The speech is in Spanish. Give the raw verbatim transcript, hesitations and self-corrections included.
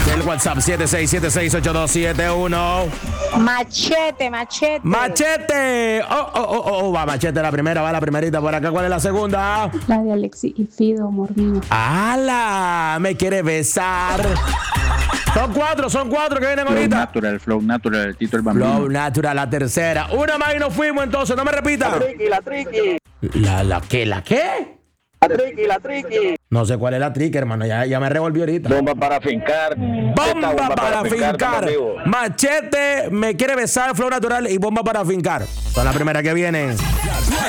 El WhatsApp siete seis siete seis ocho dos siete uno. Machete, machete. Machete. Oh, oh, oh, oh, va Machete la primera, va la primerita por acá. ¿Cuál es la segunda? La de Alexis y Fido, amor mío. ¡Hala! Me quiere besar. Son cuatro, son cuatro que vienen Flow ahorita. Natural, Flow Natural, el Tito el Bambino. Flow Natural, la tercera. Una más y nos fuimos entonces, no me repita. La triqui, la triqui. ¿La, la qué? ¿La qué? La triqui, la triqui. No sé cuál es la triqui, hermano. Ya, ya me revolvió ahorita. Bomba para fincar. Bomba, Esta bomba para, para fincar. fincar Machete, me quiere besar, Flow Natural y bomba para fincar. Son las primeras que vienen.